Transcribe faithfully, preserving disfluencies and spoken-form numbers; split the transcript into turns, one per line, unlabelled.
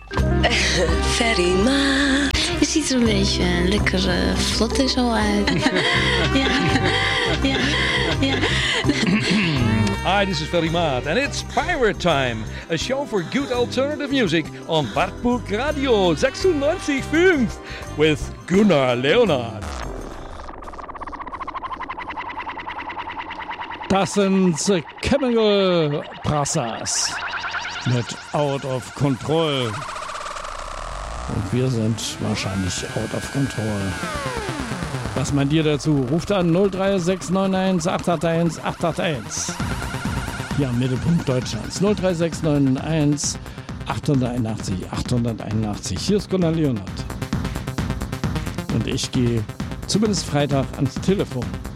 Ferry Ma.
Je ziet er een beetje lekker uh, vlot en zo uit. ja, ja, ja.
Hi, this is Ferry Maat, and it's Pirate Time, a show for good alternative music on Wartburg Radio sechsundneunzig Komma fünf with Gunnar Leonard.
Das sind The Chemical Brothers mit Out of Control. Und wir sind wahrscheinlich out of control. Was meint ihr dazu? Ruft an null drei sechs neun eins acht acht eins acht acht eins. Hier am Mittelpunkt Deutschlands. null drei sechs neun eins acht eins acht acht eins. Hier ist Gunnar Leonard. Und ich gehe zumindest Freitag ans Telefon.